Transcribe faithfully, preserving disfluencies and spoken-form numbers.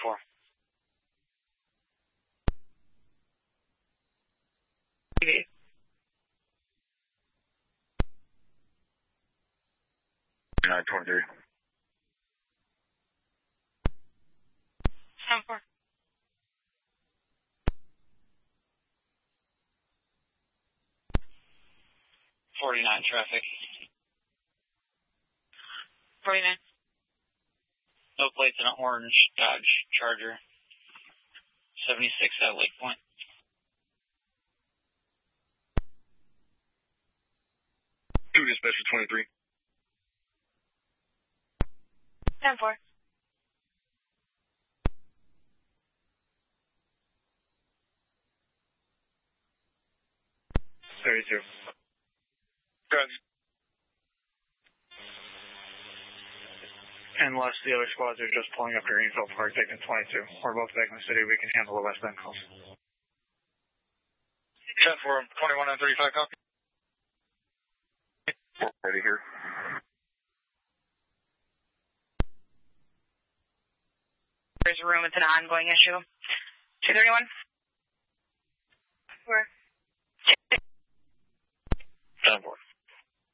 four. T V. nine twenty-three. ten four. forty-nine traffic. forty-nine. No plates in an orange Dodge Charger. seventy-six at Lake Point. Two dispatcher twenty-three. ten four. thirty-two. Good. Unless the other squads are just pulling up to Greenfield Park, taking twenty-two. We're both back in the city, we can handle the West Bend calls. ten four, twenty-one and thirty-five, copy. Ready here. There's a room, it's an ongoing issue. two thirty-one? Where? ten four.